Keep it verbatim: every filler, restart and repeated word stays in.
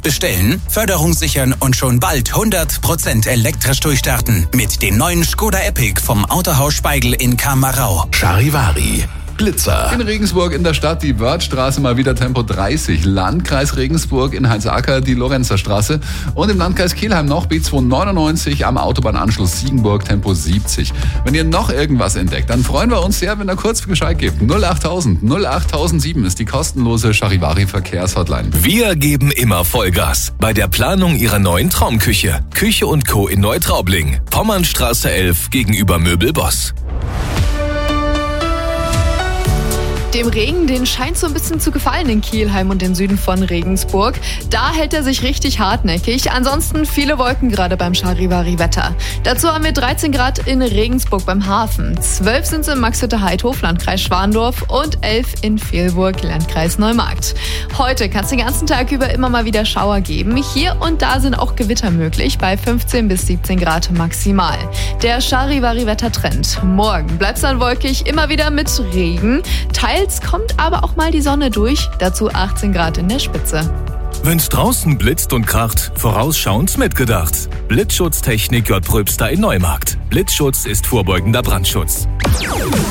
Bestellen, Förderung sichern und schon bald hundert Prozent elektrisch durchstarten. Mit dem neuen Skoda Epic vom Autohaus Speigl in Kamarau. Charivari. Blitzer. In Regensburg in der Stadt die Wörthstraße mal wieder Tempo dreißig. Landkreis Regensburg in Heinz-Acker die Lorenzerstraße. Und im Landkreis Kelheim noch B zweihundertneunundneunzig am Autobahnanschluss Siegenburg Tempo siebzig. Wenn ihr noch irgendwas entdeckt, dann freuen wir uns sehr, wenn ihr kurz Bescheid gebt. null achttausend null achttausendsieben ist die kostenlose Charivari Verkehrshotline. Wir geben immer Vollgas bei der Planung Ihrer neuen Traumküche. Küche und Co. in Neutraubling. Pommernstraße elf gegenüber Möbelboss. Dem Regen, den scheint so ein bisschen zu gefallen in Kelheim und den Süden von Regensburg. Da hält er sich richtig hartnäckig. Ansonsten viele Wolken gerade beim Charivari-Wetter. Dazu haben wir dreizehn Grad in Regensburg beim Hafen. zwölf sind es im Maxhütte-Heidhof, Landkreis Schwandorf und elf in Vilburg, Landkreis Neumarkt. Heute kann es den ganzen Tag über immer mal wieder Schauer geben. Hier und da sind auch Gewitter möglich, bei fünfzehn bis siebzehn Grad maximal. Der Charivari-Wettertrend. Morgen bleibt es dann wolkig, immer wieder mit Regen. Teils kommt aber auch mal die Sonne durch, dazu achtzehn Grad in der Spitze. Wenn's draußen blitzt und kracht, vorausschauend mitgedacht. Blitzschutztechnik J. Pröbster in Neumarkt. Blitzschutz ist vorbeugender Brandschutz.